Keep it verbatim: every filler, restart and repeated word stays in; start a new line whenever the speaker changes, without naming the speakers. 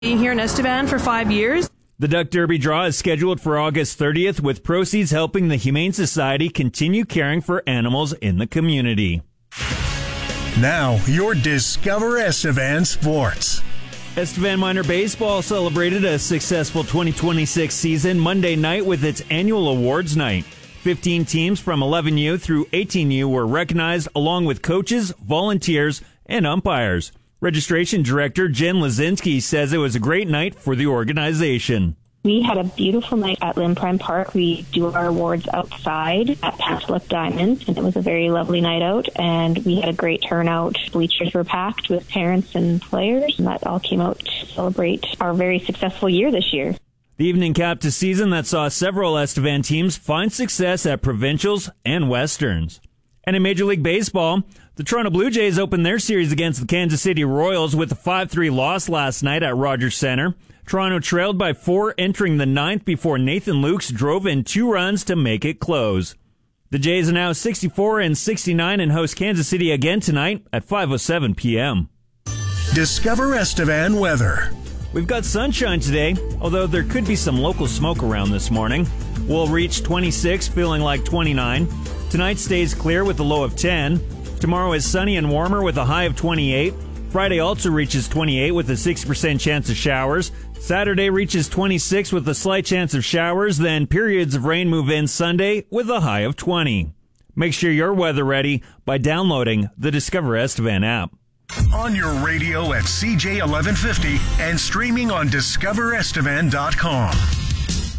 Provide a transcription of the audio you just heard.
Being here in Estevan for five years.
The Duck Derby draw is scheduled for August thirtieth, with proceeds helping the Humane Society continue caring for animals in the community.
Now, your Discover Estevan Sports.
Estevan Minor Baseball celebrated a successful twenty twenty-six season Monday night with its annual awards night. fifteen teams from eleven U through eighteen U were recognized, along with coaches, volunteers, and umpires. Registration Director Jen Lazinski says it was a great night for the organization.
We had a beautiful night at Lynn Prime Park. We do our awards outside at Pantalook Diamond, and it was a very lovely night out, and we had a great turnout. Bleachers were packed with parents and players, and that all came out to celebrate our very successful year this year.
The evening capped a season that saw several Estevan teams find success at provincials and westerns. And in Major League Baseball, the Toronto Blue Jays opened their series against the Kansas City Royals with a five three loss last night at Rogers Centre. Toronto trailed by four entering the ninth before Nathan Lukes drove in two runs to make it close. The Jays are now sixty-four and sixty-nine and host Kansas City again tonight at five oh seven p.m.
Discover Estevan weather.
We've got sunshine today, although there could be some local smoke around this morning. We'll reach twenty-six, feeling like twenty-nine. Tonight stays clear with a low of ten. Tomorrow is sunny and warmer with a high of twenty-eight. Friday also reaches twenty-eight with a sixty percent chance of showers. Saturday reaches twenty-six with a slight chance of showers. Then periods of rain move in Sunday with a high of twenty. Make sure you're weather ready by downloading the Discover Estevan app.
On your radio at C J eleven fifty and streaming on discover estevan dot com.